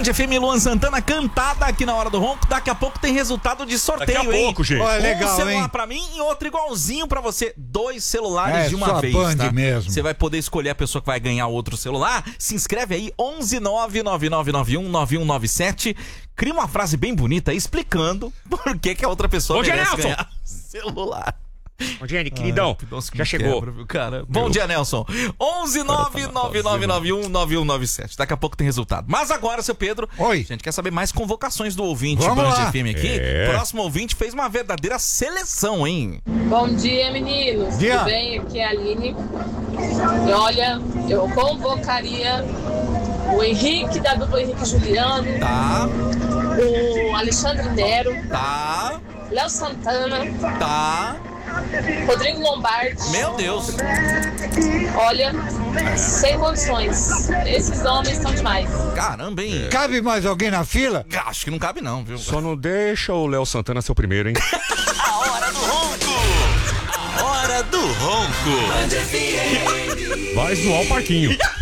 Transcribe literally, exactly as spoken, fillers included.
Band F M, Luan Santana, cantada aqui na Hora do Ronco. Daqui a pouco tem resultado de sorteio, Daqui a hein? pouco, gente. Olha, Um legal, celular hein? pra mim e outro igualzinho pra você. Dois celulares É, de uma só a vez, Band tá? mesmo. Você vai poder escolher a pessoa que vai ganhar outro celular. Se inscreve aí, onze nove nove nove nove um nove um nove sete. Cria uma frase bem bonita explicando por que, que a outra pessoa Bom dia, merece Nelson. ganhar celular. Bom dia, queridão. Ah, nossa, já me chegou. quebra, viu, cara? Bom dia, Nelson. onze nove nove nove nove um nove um nove sete. Daqui a pouco tem resultado. Mas agora, seu Pedro, Oi. a gente quer saber mais convocações do ouvinte Vamos Band lá. F M aqui. É. Próximo ouvinte fez uma verdadeira seleção, hein? Bom dia, meninos. Dia. Tudo bem? Aqui é a Aline. E olha, eu convocaria o Henrique, da dupla Henrique e Juliano, Tá, o Alexandre Nero, tá, Léo Santana, tá. Rodrigo Lombardi. Meu Deus. Olha, sem condições. Esses homens estão demais. Caramba, hein? Cabe mais alguém na fila? Acho que não cabe não, viu? Só não deixa o Léo Santana ser o primeiro, hein? A Hora do Ronco. A Hora do Ronco. Vai zoar o parquinho.